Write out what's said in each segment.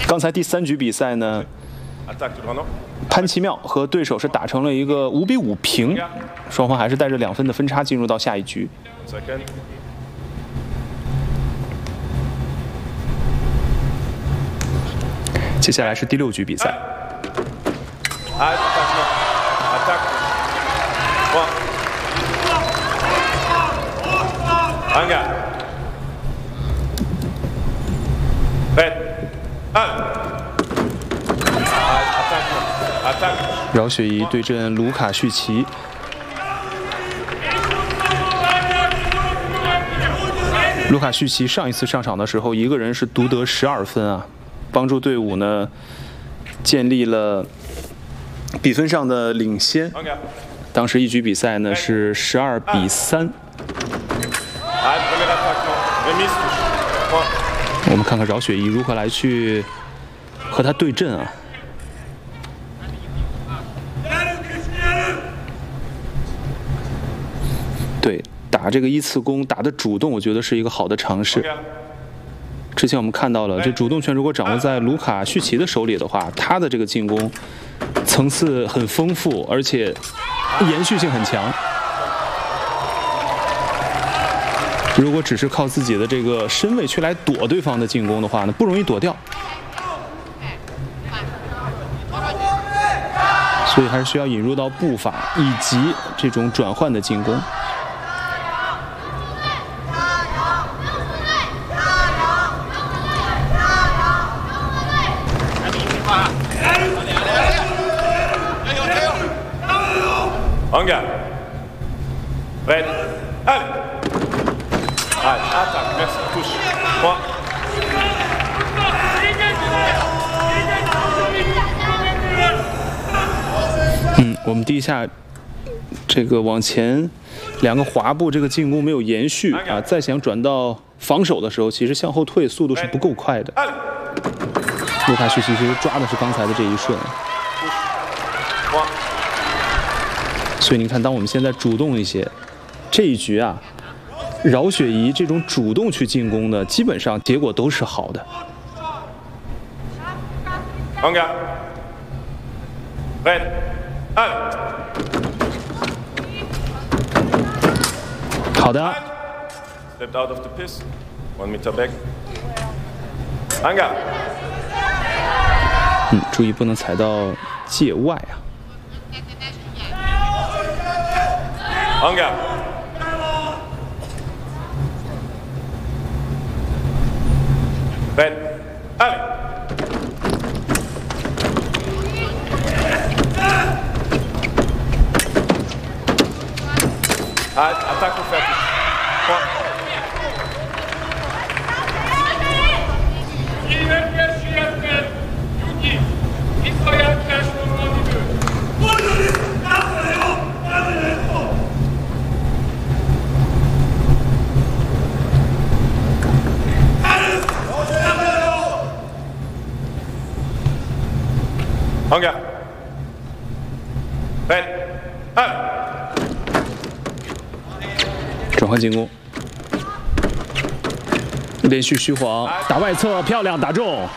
刚才第3局比赛呢，潘奇妙和对手是打成了一个5比5平，双方还是带着2分的分差进入到下一局。接下来是第6局比赛。饶雪怡对阵卢卡绪奇。卢卡绪奇上一次上场的时候，一个人是独得12分啊，帮助队伍呢建立了比分上的领先。当时一局比赛呢是12比3。我们看看饶雪怡如何来去和他对阵啊。对，打这个依次攻打的主动，我觉得是一个好的尝试。之前我们看到了，这主动权如果掌握在卢卡绪奇的手里的话，他的这个进攻层次很丰富，而且延续性很强。如果只是靠自己的这个身位去来躲对方的进攻的话呢，不容易躲掉。所以还是需要引入到步伐以及这种转换的进攻。 Anga. Red. Allez. Allez, attaque. Merci. Touche. 3. 我们第一下这个往前2个滑步，这个进攻没有延续啊，再想转到防守的时候，其实向后退速度是不够快的。卢卡绪奇其实抓的是刚才的这一瞬。所以您看，当我们现在主动一些，这一局啊，饶雪怡这种主动去进攻的，基本上结果都是好的。好的。注意不能踩到界外啊。 Anga. Red. Allez. Attaque pour faire tout. Anga. Red. Allez. 转换进攻，连续虚晃，打外侧，漂亮，打中。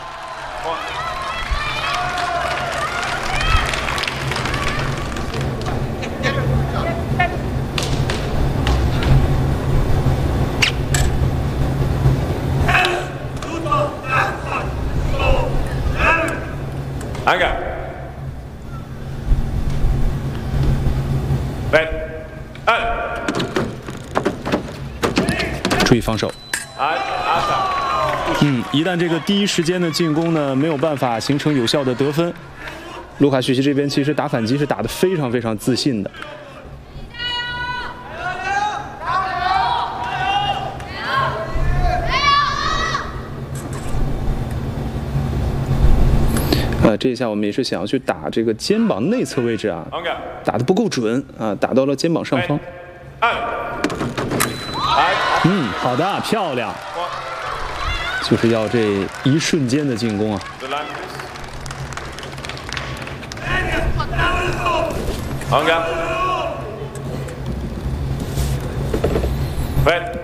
Anga. Red. Allez. 注意防守。一旦这个第一时间的进攻呢没有办法形成有效的得分，卢卡绪奇这边其实打反击是打得非常非常自信的。这一下我们也是想要去打这个肩膀内侧位置啊，打得不够准啊，打到了肩膀上方。好的，漂亮，就是要这一瞬间的进攻啊。 Anga. Red.